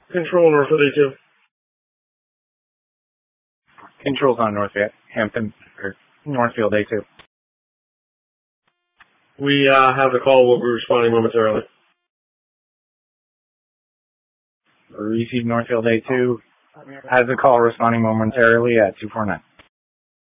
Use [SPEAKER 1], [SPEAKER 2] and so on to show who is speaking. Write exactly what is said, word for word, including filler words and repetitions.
[SPEAKER 1] Control Northfield A two.
[SPEAKER 2] Control's on Northampton, or Northfield A two.
[SPEAKER 1] We uh, have the call. We'll be responding momentarily.
[SPEAKER 2] Receive Northfield A two. Has the call responding momentarily at two four nine.